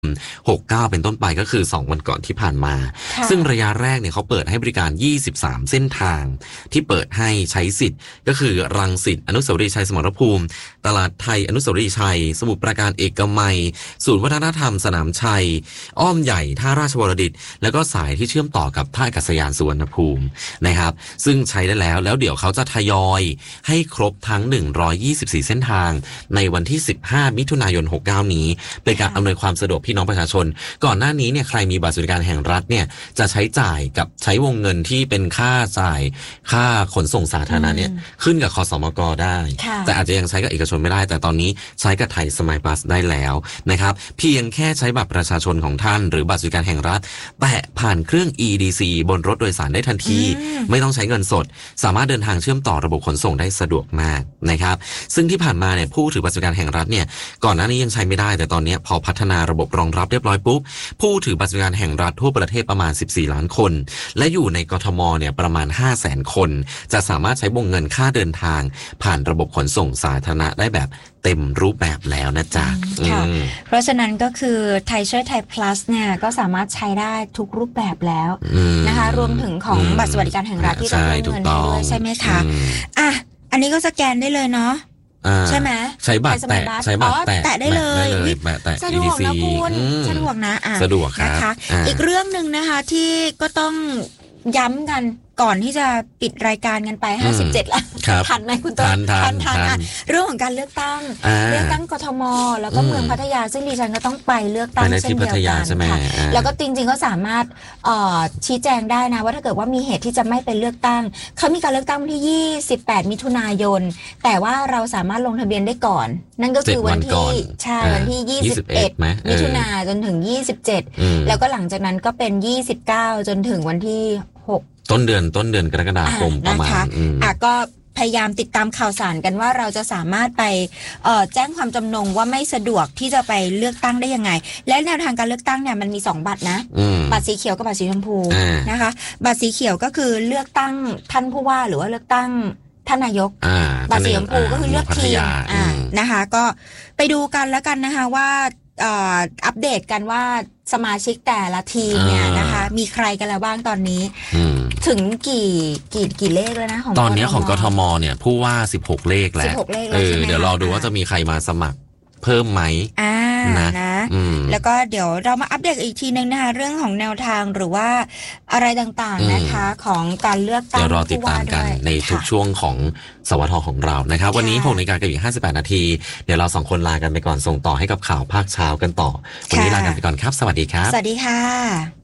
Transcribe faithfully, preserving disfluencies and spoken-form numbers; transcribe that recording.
หกสิบเก้าเป็นต้นไปก็คือสองวันก่อนที่ผ่านมาซึ่งระยะแรกเนี่ยเขาเปิดให้บริการยี่สิบสามเส้นทางที่เปิดให้ใช้สิทธิ์ก็คือรังสิตอนุสาวรีย์ชัยสมรภูมิตลาดไทยอนุสาวรีย์ชัยสมุทรปราการเอกมัยศูนย์วัฒนธรรมสนามชัยอ้อมใหญ่ท่าราชวรดิตแล้วก็สายที่เชื่อมต่อกับท่าอากาศยานสุวรรณภูมินะครับซึ่งใช้ได้แล้วแล้วเดี๋ยวเขาจะทยอยให้ครบทั้งหนึ่งร้อยยี่สิบสี่เส้นทางในวันที่สิบห้ามิถุนายนหกสิบเก้านี้เป็นการอำนวยความสะดวกพี่น้องประชาชนก่อนหน้านี้เนี่ยใครมีบัตรสวัสดิการแห่งรัฐเนี่ยจะใช้จ่ายกับใช้วงเงินที่เป็นค่าจ่ายค่าขนส่งสาธารณะเนี่ยขึ้นกับคสมกได้แต่อาจจะยังใช้กับเอกชนไม่ได้แต่ตอนนี้ใช้กับไทยสมัยบัสได้แล้วนะครับเพียงแค่ใช้บัตรประชาชนของท่านหรือบัตรสวัสดิการแห่งรัฐแตะผ่านเครื่อง อี ดี ซี บนรถโดยสารได้ทันทีไม่ต้องใช้เงินสดสามารถเดินทางเชื่อมต่อระบบขนส่งได้สะดวกมากนะครับซึ่งที่ผ่านมาเนี่ยผู้ถือบัตรสวัสดิการแห่งรัฐเนี่ยก่อนหน้านี้ยังใช้ไม่ได้แต่ตอนนี้พอพัฒนาระบบรองรับเรียบร้อยปุ๊บผู้ถือบัตรสวัสดิการแห่งรัฐทั่วประเทศประมาณสิบสี่ล้านคนและอยู่ในกทมเนี่ยประมาณ ห้าแสน คนจะสามารถใช้วงเงินค่าเดินทางผ่านระบบขนส่งสาธารณะได้แบบเต็มรูปแบบแล้วนะจ๊ะเพราะฉะนั้นก็คือไทยช่วยไทย plus เนี่ยก็สามารถใช้ได้ทุกรูปแบบแล้วนะคะรวมถึงของบัตรสวัสดิการแห่งรัฐที่ต้องเงินด้วยใช่ไหมคะอ่ะอันนี้ก็สแกนได้เลยเนาะใช่ไหมใช้บัตรแตะใช้บัตรแตะแตะได้เลยสะดวกนะคุณสะดวกนะสะดวกนะคะอีกเรื่องหนึ่งนะคะที่ก็ต้องย้ำกันก่อนที่จะปิดรายการกันไปห้าสิบเจ็ดแล้วทันไหมคุณต้นทันทันเรื่องของการเลือกตั้งเลือกตั้งกทมแล้วก็เมืองพัทยาซึ่งดิฉันก็ต้องไปเลือกตั้งเช่นเดียวกันค่ะแล้วก็จริงๆก็สามารถชี้แจงได้นะว่าถ้าเกิดว่ามีเหตุที่จะไม่ไปเลือกตั้งเขามีการเลือกตั้งวันที่ยี่สิบแปดมิถุนายนแต่ว่าเราสามารถลงทะเบียนได้ก่อนนั่นก็คือวันที่ใช่วันที่ยี่สิบเอ็ดมิถุนายนจนถึงยี่สิบเจ็ดแล้วก็หลังจากนั้นก็เป็นยี่สิบเก้าจนถึงวันที่หกต้นเดือนต้นเดือนกรกฎาคมประมาณอ่ะก็พยายามติดตามข่าวสารกันว่าเราจะสามารถไปเอ่อแจ้งความจำนงว่าไม่สะดวกที่จะไปเลือกตั้งได้ยังไงและแนวทางการเลือกตั้งเนี่ยมันมีสองบัตรนะบัตรสีเขียวกับบัตรสีชมพูนะคะบัตรสีเขียวก็คือเลือกตั้งท่านผู้ว่าหรือว่าเลือกตั้งท่านนายกบัตรสีชมพูก็คือเลือกทีมนะคะก็ไปดูกันแล้วกันนะคะว่าอัปเดตกันว่าสมาชิกแต่ละทีมเนี่ยนะคะมีใครกันแล้วบ้างตอนนี้ถึงกี่กี่กี่เลขแล้วนะของตอนนี้ของกทมเนี่ยผู้ว่าสิบหกเลขแล้วเออเดี๋ยวรอดูว่าจะมีใครมาสมัครเพิ่มไหมอ่านะนะแล้วก็เดี๋ยวเรามาอัปเดตอีกทีนึงนะคะเรื่องของแนวทางหรือว่าอะไรต่างๆนะคะของการเลือกตั้งเดี๋ยวรอติดตามกันในทุกช่วงของสวทของเรานะครับวันนี้หกนาฬิกากับอีกห้าสิบแปดนาทีเดี๋ยวเราสองคนลากันไปก่อนส่งต่อให้กับข่าวภาคเช้ากันต่อวันนี้ลากันไปก่อนครับสวัสดีครับสวัสดีค่ะ